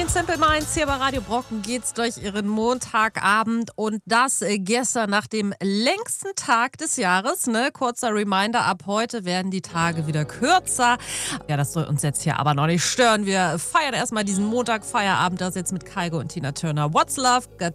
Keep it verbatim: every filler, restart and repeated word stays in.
den Simple Minds hier bei Radio Brocken geht's durch ihren Montagabend und das äh, gestern nach dem längsten Tag des Jahres. Ne? Kurzer Reminder, ab heute werden die Tage wieder kürzer. Ja, das soll uns jetzt hier aber noch nicht stören. Wir feiern erstmal diesen Montag Feierabend, das jetzt mit Kygo und Tina Turner. What's Love?